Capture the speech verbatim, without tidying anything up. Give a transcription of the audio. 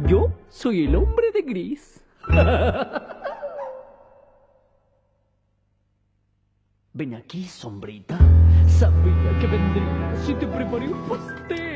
Yo soy el hombre de gris. Ven aquí, sombrita. Sabía que vendría si te preparé un pastel.